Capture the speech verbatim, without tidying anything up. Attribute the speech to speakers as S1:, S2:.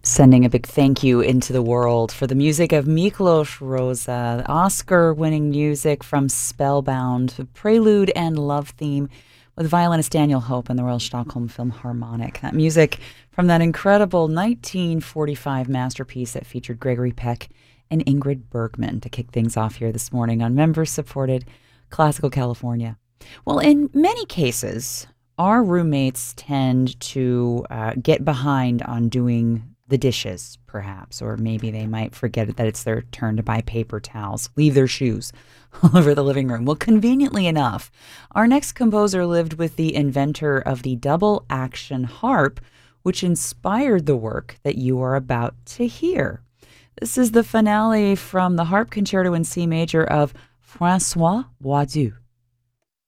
S1: Sending a big thank you into the world for the music of Miklos Rosa, Oscar-winning music from Spellbound, Prelude and Love Theme with violinist Daniel Hope and the Royal Stockholm Philharmonic. That music from that incredible nineteen forty-five masterpiece that featured Gregory Peck and Ingrid Bergman to kick things off here this morning on member-supported Classical California. Well, in many cases, our roommates tend to uh, get behind on doing the dishes, perhaps, or maybe they might forget that it's their turn to buy paper towels, leave their shoes all over the living room. Well, conveniently enough, our next composer lived with the inventor of the double action harp, which inspired the work that you are about to hear. This is the finale from the Harp Concerto in C Major of François Boidoux.